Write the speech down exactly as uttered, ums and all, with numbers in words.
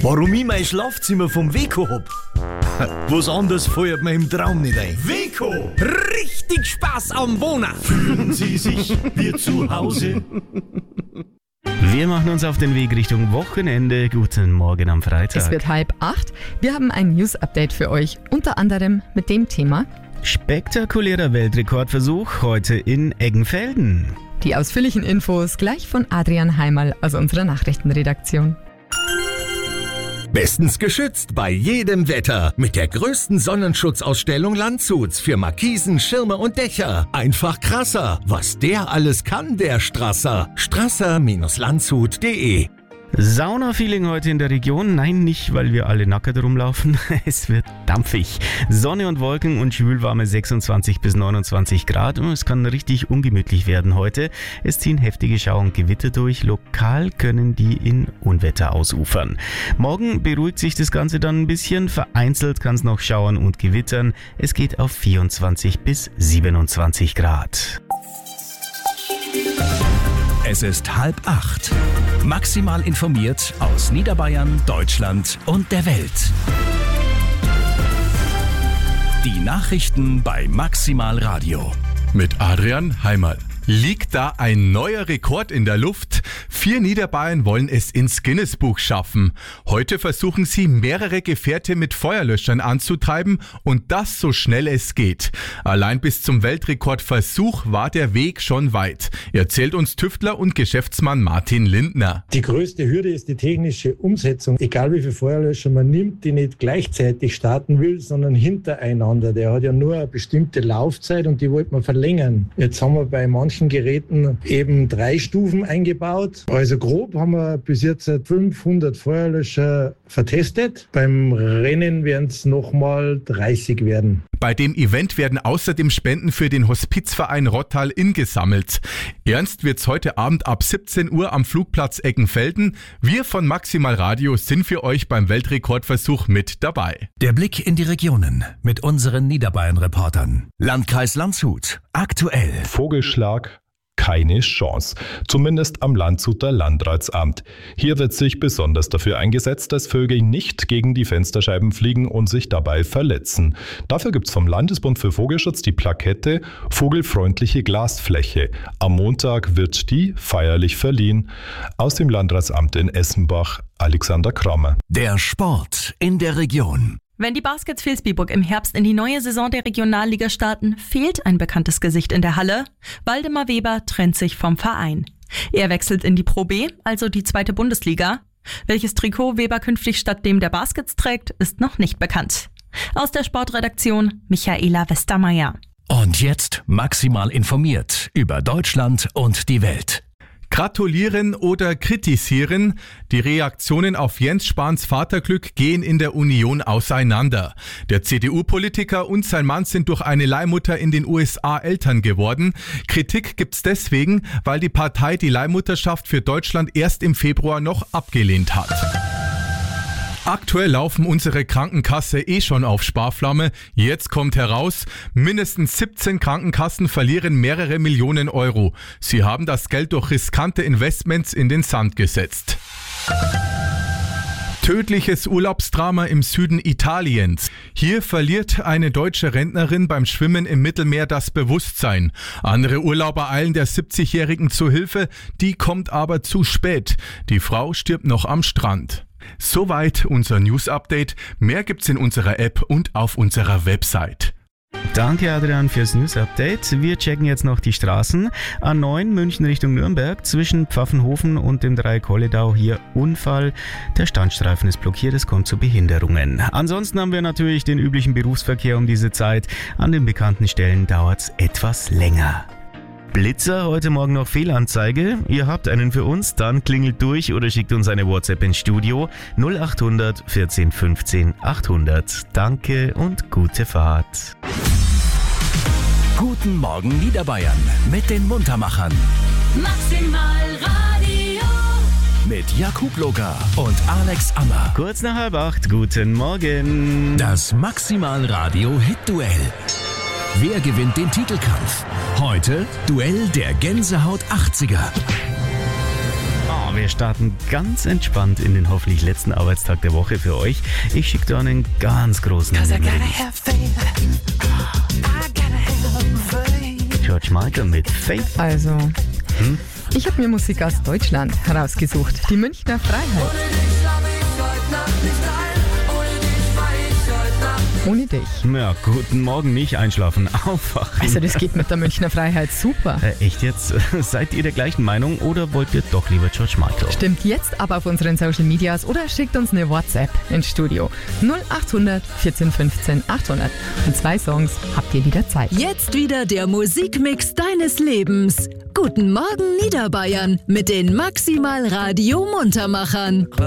Warum ich mein Schlafzimmer vom Weco hab? Was anderes fällt mir im Traum nicht ein. Weco! Richtig Spaß am Wohnen! Fühlen Sie sich wie zu Hause? Wir machen uns auf den Weg Richtung Wochenende. Guten Morgen am Freitag. Es wird halb acht. Wir haben ein News-Update für euch. Unter anderem mit dem Thema Spektakulärer Weltrekordversuch heute in Eggenfelden. Die ausführlichen Infos gleich von Adrian Heimal aus unserer Nachrichtenredaktion. Bestens geschützt bei jedem Wetter mit der größten Sonnenschutzausstellung Landshuts für Markisen, Schirme und Dächer. Einfach krasser, was der alles kann, der Strasser. strasser Landshut punkt de. Sauna-Feeling heute in der Region. Nein, nicht, weil wir alle nackert rumlaufen. Es wird dampfig. Sonne und Wolken und schwülwarme sechsundzwanzig bis neunundzwanzig Grad. Und es kann richtig ungemütlich werden heute. Es ziehen heftige Schauer und Gewitter durch. Lokal können die in Unwetter ausufern. Morgen beruhigt sich das Ganze dann ein bisschen. Vereinzelt kann es noch schauern und gewittern. Es geht auf vierundzwanzig bis siebenundzwanzig Grad. Es ist halb acht. Maximal informiert aus Niederbayern, Deutschland und der Welt. Die Nachrichten bei Maximal Radio. Mit Adrian Heimal. Liegt da ein neuer Rekord in der Luft? Vier Niederbayern wollen es ins Guinness-Buch schaffen. Heute versuchen sie, mehrere Gefährte mit Feuerlöschern anzutreiben und das so schnell es geht. Allein bis zum Weltrekordversuch war der Weg schon weit, erzählt uns Tüftler und Geschäftsmann Martin Lindner. Die größte Hürde ist die technische Umsetzung. Egal wie viele Feuerlöscher man nimmt, die nicht gleichzeitig starten will, sondern hintereinander. Der hat ja nur eine bestimmte Laufzeit und die wollte man verlängern. Jetzt haben wir bei manchen Geräten eben drei Stufen eingebaut. Also grob haben wir bis jetzt fünfhundert Feuerlöscher vertestet. Beim Rennen werden es nochmal dreißig werden. Bei dem Event werden außerdem Spenden für den Hospizverein Rottal Inn gesammelt. Ernst wird's heute Abend ab siebzehn Uhr am Flugplatz Eggenfelden. Wir von Maximal Radio sind für euch beim Weltrekordversuch mit dabei. Der Blick in die Regionen mit unseren Niederbayern-Reportern. Landkreis Landshut. Aktuell. Vogelschlag. Keine Chance, zumindest am Landshuter Landratsamt. Hier wird sich besonders dafür eingesetzt, dass Vögel nicht gegen die Fensterscheiben fliegen und sich dabei verletzen. Dafür gibt es vom Landesbund für Vogelschutz die Plakette Vogelfreundliche Glasfläche. Am Montag wird die feierlich verliehen. Aus dem Landratsamt in Essenbach, Alexander Kramer. Der Sport in der Region. Wenn die Baskets Vilsbiburg im Herbst in die neue Saison der Regionalliga starten, fehlt ein bekanntes Gesicht in der Halle. Waldemar Weber trennt sich vom Verein. Er wechselt in die Pro B, also die zweite Bundesliga. Welches Trikot Weber künftig statt dem der Baskets trägt, ist noch nicht bekannt. Aus der Sportredaktion Michaela Westermeier. Und jetzt maximal informiert über Deutschland und die Welt. Gratulieren oder kritisieren? Die Reaktionen auf Jens Spahns Vaterglück gehen in der Union auseinander. Der C D U-Politiker und sein Mann sind durch eine Leihmutter in den U S A Eltern geworden. Kritik gibt's deswegen, weil die Partei die Leihmutterschaft für Deutschland erst im Februar noch abgelehnt hat. Aktuell laufen unsere Krankenkasse eh schon auf Sparflamme. Jetzt kommt heraus, mindestens siebzehn Krankenkassen verlieren mehrere Millionen Euro. Sie haben das Geld durch riskante Investments in den Sand gesetzt. Tödliches Urlaubsdrama im Süden Italiens. Hier verliert eine deutsche Rentnerin beim Schwimmen im Mittelmeer das Bewusstsein. Andere Urlauber eilen der siebzigjährigen zu Hilfe, die kommt aber zu spät. Die Frau stirbt noch am Strand. Soweit unser News-Update. Mehr gibt's in unserer App und auf unserer Website. Danke Adrian fürs News-Update. Wir checken jetzt noch die Straßen. A neun München Richtung Nürnberg zwischen Pfaffenhofen und dem Dreieck-Holledau hier Unfall. Der Standstreifen ist blockiert, es kommt zu Behinderungen. Ansonsten haben wir natürlich den üblichen Berufsverkehr um diese Zeit. An den bekannten Stellen dauert's etwas länger. Blitzer, heute Morgen noch Fehlanzeige. Ihr habt einen für uns, dann klingelt durch oder schickt uns eine WhatsApp ins Studio null acht hundert vierzehn fünfzehn achthundert. Danke und gute Fahrt. Guten Morgen Niederbayern mit den Muntermachern. Maximal Radio. Mit Jakub Loga und Alex Ammer. Kurz nach halb acht, guten Morgen. Das Maximal Radio Hit-Duell. Wer gewinnt den Titelkampf? Heute Duell der Gänsehaut achtziger. wir starten ganz entspannt in den hoffentlich letzten Arbeitstag der Woche für euch. Ich schicke da einen ganz großen Ring. George Michael mit Faith. Also, Hm? ich habe mir Musik aus Deutschland herausgesucht. Die Münchner Freiheit. Ohne dich. Ja, guten Morgen, nicht einschlafen, aufwachen. Also das geht mit der Münchner Freiheit super. Äh, echt jetzt? Seid ihr der gleichen Meinung oder wollt ihr doch lieber George Michael? Stimmt jetzt ab auf unseren Social Medias oder schickt uns eine WhatsApp ins Studio. null achthundert vierzehn fünfzehn achthundert. Und zwei Songs habt ihr wieder Zeit. Jetzt wieder der Musikmix deines Lebens. Guten Morgen Niederbayern mit den Maximal Radio Muntermachern.